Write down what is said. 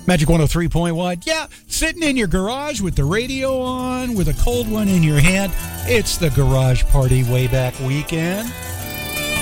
Magic 103.1. Yeah, sitting in your garage with the radio on, with a cold one in your hand. It's the Garage Party Way Back Weekend.